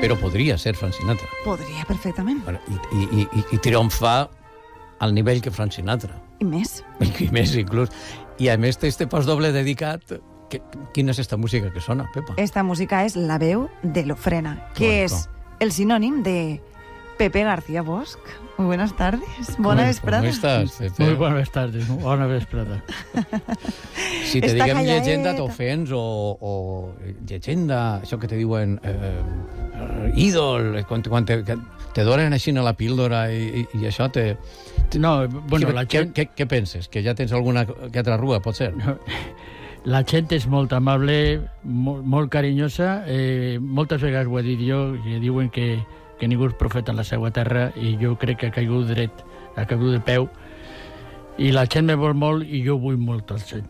Però podria ser Frank Sinatra. Podria, perfectament. Bueno, i triomfar al nivell que Frank Sinatra. I més. I més, inclús. I a més té este pas doble dedicat. Quina és esta música que sona, Pepa? Esta música és La veu de l'ofrena, que Correcto. és el sinònim de Pepe García Bosch. Muy buenas tardes. Bona vesprada. Com estàs, Pepe? Muy buenas tardes, bona vesprada. Si te Està diguem callaeta. llegenda, t'ofens, o llegenda, això que te diuen ídol, quan te donen així a la píldora i això te... No, bueno, la gent... Què penses? Que ja tens alguna que altra rua, pot ser? La gent és molt amable, molt carinyosa. Moltes vegades ho he dit jo, i diuen que ningú és profeta en la seva terra, i jo crec que ha caigut dret, ha caigut de peu, i la gent me vol molt i jo vull molt al gent.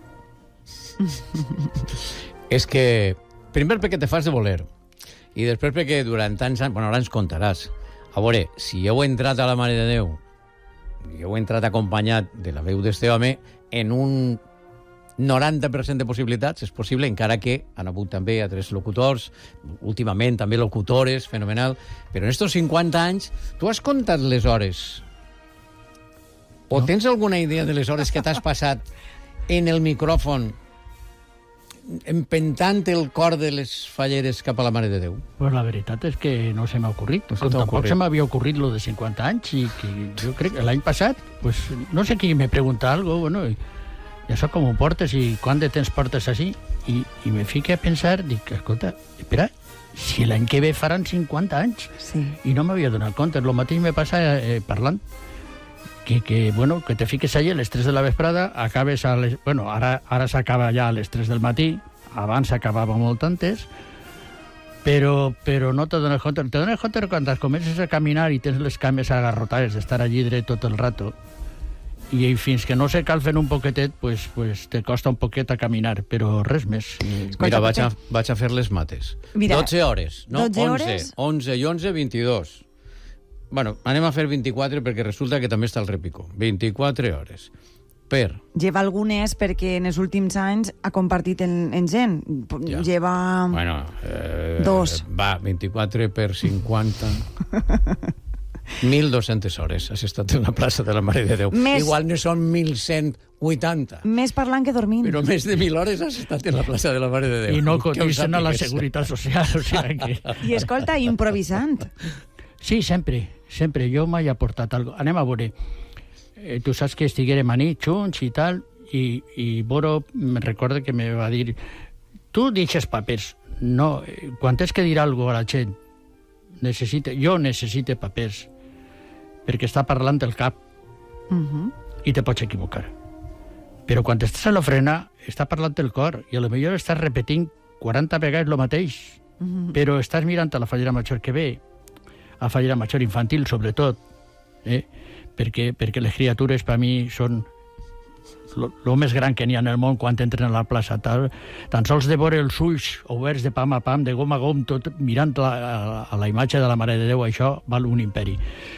És que, primer perquè te fas de voler, i després perquè durant tants anys... Bueno, ara ens contaràs. A veure, si heu entrat a la Mare de Déu, i heu entrat acompanyat de la veu d'este home, en un 90% de possibilitats, és possible, encara que han hagut també altres locutors, últimament també locutores, fenomenal, però en estos 50 anys, tu has comptat les hores? O tens alguna idea de les hores que t'has passat en el micròfon empentant el cor de les falleres cap a la Mare de Déu? Pues la veritat és que no se m'ha ocorrit. No se Com t'ha tampoc ocorrit. se m'havia ocorrit lo de 50 anys, i que jo crec que l'any passat, pues, no sé qui me pregunta algo, bueno, ja sóc com ho portes i quant de temps portes així, i me fique a pensar, dic, escolta, espera, si l'any que ve faran 50 anys, Sí. i no m'havia donat compte. Lo mateix me passa parlant, que te fiques allà a les 3 de la vesprada, acabes a les... Bueno, ara s'acaba ja a les 3 del matí, abans s'acabava molt antes, però no te dones compte. Te dones compte quan comences a caminar i tens les cames agarrotades d'estar allí dret tot el rato, i fins que no se calfen un poquetet, pues te costa un poquet a caminar, però res més. Mira, vaig a fer les mates. Mira, 12 hores, no? 12 hores? 11 i 11, 22. Bueno, anem a fer 24 perquè resulta que també està el repicó. 24 hores. Per... Lleva algunes perquè en els últims anys ha compartit en gent. Ja. Lleva... Bueno, Dos. Va, 24 per 50... 1.200 hores has estat en la plaça de la Mare de Déu. Més- Igual ne són 1.180. Més parlant que dormint. Però més de 1.000 hores has estat en la plaça de la Mare de Déu. I no Que ho cotitzen a la sàpigues. Seguretat Social, o sigui que... I escolta, improvisant. Sí, sempre. Jo mai he portat algo. Anem a veure. Tu saps que estiguérem a nit junts i tal, i Boro me recorda que me va dir, tu deixes papers. No, quan tens que dir alguna cosa a la gent, jo necessite papers, perquè està parlant el cap i te pots equivocar. Però quan estàs a l'ofrena, està parlant el cor, i a lo millor estàs repetint 40 vegades el mateix, però estàs mirant a la fallera major que ve, a la fallera major infantil, sobretot, perquè les criatures, per mi, són el més gran que n'hi ha en el món quan entren a la plaça. Tan sols de veure els ulls oberts de pam a pam, de gom a gom, tot mirant a la imatge de la Mare de Déu, això val un imperi.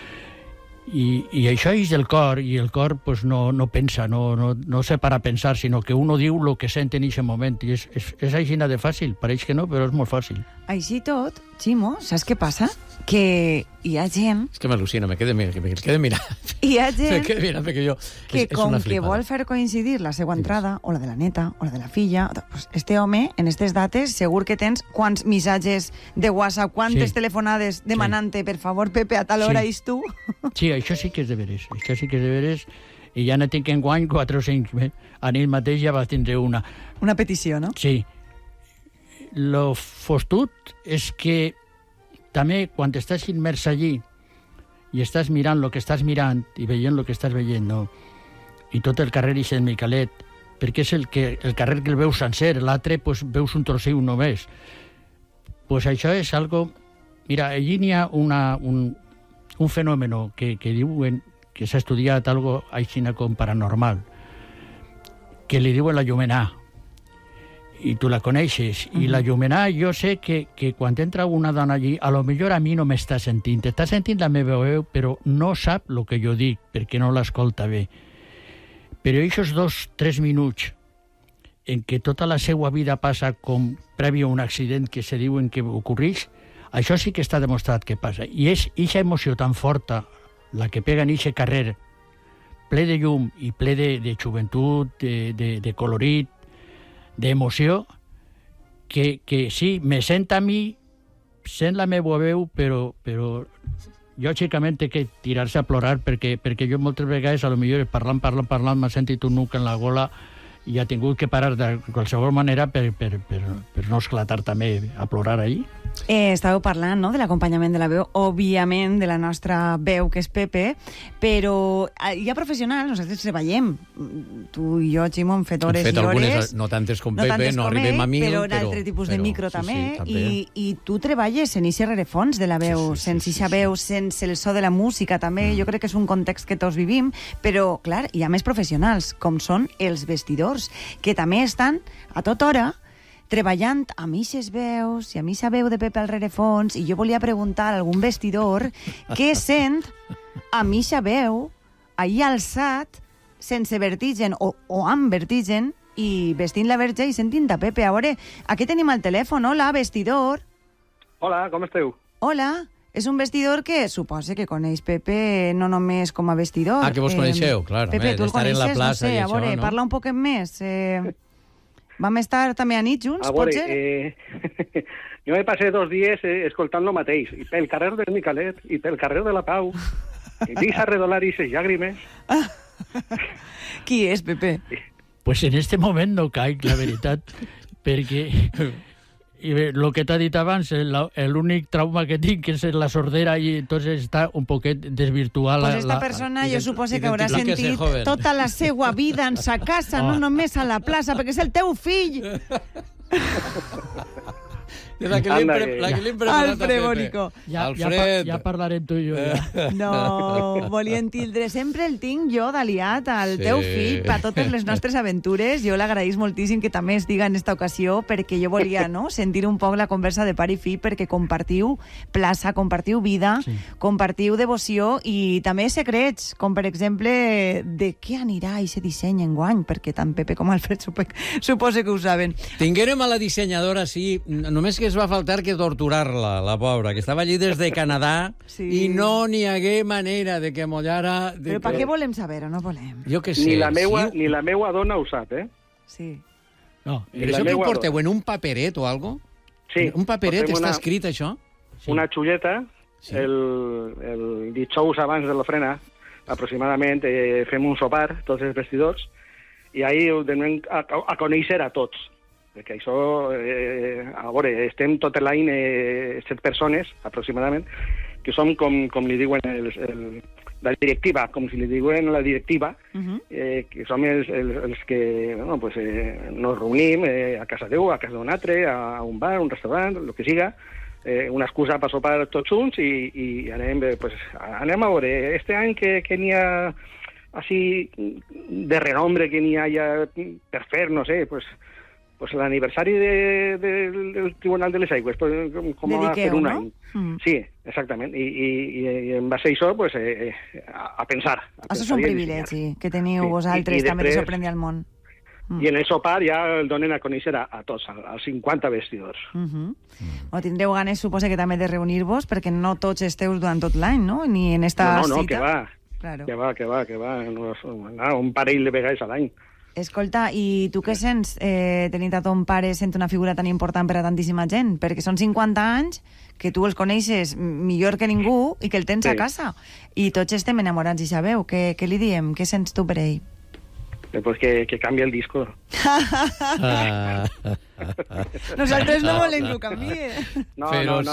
I això és del cor, i el cor pues, no pensa, no sé para pensar, sinó que uno diu el que sent en aquest moment, i és així de fàcil, pareix que no, però és molt fàcil. Així tot, Ximo, saps què passa? Que hi ha gent... És que m'al·lucina, me quede mirant. Hi ha Me gent quede mirant perquè jo... que és com una que flipada. vol fer coincidir la seva entrada, o la de la neta, o la de la filla, pues este home, en aquestes dates, segur que tens quants missatges de WhatsApp, quantes Sí. telefonades demanant-te, per favor, Pepe, a tal hora Sí. és tu. Sí, això sí que és de veres, i ja ne tinc enguany 4 o 5. Anell mateix ja vas tindre una. Una petició, no? Sí. Lo fostut és que també quan estàs immers allí i estàs mirant el que estàs mirant i veient el que estàs veient, no? I tot el carrer ix en Micalet, perquè és el carrer que el veus sencer, l'altre pues, veus un troseu només. Pues això és algo... Mira, allí n'hi ha un fenomen que diuen que s'ha estudiat algo així com paranormal, que li diuen la llumenà, i tu la coneixes, i la llumenà jo sé que quan entra una dona allí, a lo millor a mi no m'està sentint, està sentint la meva veu, però no sap el que jo dic, perquè no l'escolta bé. Però aquests 2-3 minuts en què tota la seva vida passa com previ a un accident que se diuen que ocorreix, Això sí que està demostrat que passa. I és eixa emoció tan forta, la que pega en eixe carrer, ple de llum i ple de joventut, de colorit, d'emoció, que sí, me sent a mi, sent la meva veu, però lògicament té que tirar-se a plorar perquè jo moltes vegades, a lo millor parlant, m'ha sentit un nuc en la gola i ha tingut que parar de qualsevol manera per no esclatar també a plorar ahir. Estàveu parlant, no?, de l'acompanyament de la veu, òbviament de la nostra veu, que és Pepe, però hi ha professionals, nosaltres treballem, tu i jo, Ximo, hem fet hores i hores. Algunes, no tantes com Pepe, no arribem a 1.000, però en altre tipus de micro també, i tu treballes en eixe rerefons de la veu, sense eixa veu, sense el so de la música també, jo crec que és un context que tots vivim, però, clar, hi ha més professionals, com són els vestidors, que també estan a tota hora treballant amb eixes veus i amb eixa veu de Pepe al rerefons, i jo volia preguntar a algun vestidor què sent amb eixa veu ahir alçat, sense vertigen o amb vertigen, i vestint la verge i sentint a Pepe. A veure, aquí tenim el telèfon. Hola, vestidor. Hola, com esteu? Hola. És un vestidor que suposa que coneix Pepe no només com a vestidor. Ah, que vos coneixeu, clar. Pepe, tu el coneixes, en la plaça, no sé, a veure, parla un poquet més. Vam estar també a nit junts, pot ser? Jo me passé 2 dies escoltant lo mateix, i pel carrer del Micalet, i pel carrer de la Pau, i vist a redolar ixes llàgrimes. Qui és, Pepe? Pues en este moment no caic, la veritat, perquè el que t'ha dit abans, l'únic trauma que tinc és la sordera, i entonces està un poquet desvirtuada. Pues esta persona jo suposo que haurà sentit tota la seva vida en sa casa, no només a la plaça, perquè és el teu fill. La que li hem preparat a Pepe. Ja parlarem tu i jo. No, volien tindre. Sempre el tinc jo d'aliat al teu fill per totes les nostres aventures. Jo l'agraïs moltíssim que també es diga en esta ocasió, perquè jo volia sentir un poc la conversa de pare i fill, perquè compartiu plaça, compartiu vida, compartiu devoció i també secrets, com per exemple de què anirà aquest disseny enguany, perquè tant Pepe com Alfred suposo que ho saben. Tinguérem a la dissenyadora, sí, només que es va faltar que torturar-la, la pobra, que estava allí des de Canadà i no n'hi hagué manera de que mollara... Però per què volem saber o no volem? Jo què sé. Ni la meua dona ho sap, Sí. No, però això que ho porteu en un paperet o algo? Sí. Un paperet està escrit, això? Una xulleta, el dijous abans de l'ofrena, aproximadament, fem un sopar, tots els vestidors, i ahir donem a conèixer a tots. Perquè això, a veure, estem tot l'any 7 persones, aproximadament, que som, com li diuen la directiva, com si li diuen la directiva, que som els que nos reunim a casa Déu, a casa d'un altre, a un bar, un restaurant, el que siga, una excusa per sopar tots junts i anem a veure, este any que n'hi ha així de renombre, que n'hi ha ja per fer, no sé, pues l'aniversari del Tribunal de les Aigües, com va fer un any. Sí, exactament. I en base a això, pues, a pensar. Això és un privilegi que teniu vosaltres, també de sorprendre al món. I en el sopar ja el donen a conèixer a tots, als 50 vestidors. Tindreu ganes, suposa que també de reunir-vos, perquè no tots esteu durant tot l'any, no? Ni en esta cita. No, que va. Que va. Un parell de vegades a l'any. Escolta, i tu què sents tenint a ton pare sent una figura tan important per a tantíssima gent? Perquè són 50 anys que tu els coneixes millor que ningú i que el tens a casa. I tots estem enamorats, i sabeu. Què li diem? Què sents tu per ell? Pues que canvi el disco. Nosaltres no volem que ho canvie. No,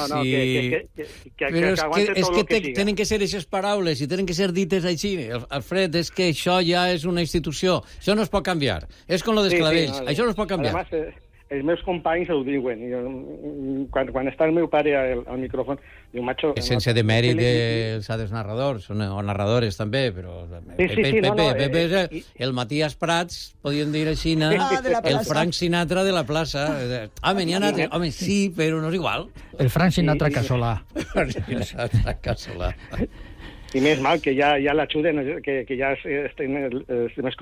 però és que tenen que ser aquestes paraules i tenen que ser dites així. Alfred, és que això ja és una institució. Això no es pot canviar. És com lo dels clavells. Això no es pot canviar. Además, els meus companys ho diuen. Quan està el meu pare al micròfon, diu, macho... Sense de mèrit dels altres narradors, o narradores també, però... Pepe és el Matías Prats, podríem dir així, el Frank Sinatra de la plaça. N'hi ha altres. Home, sí, però no és igual. El Frank Sinatra Casolà. I més mal, que ja l'ajuden, que ja estem els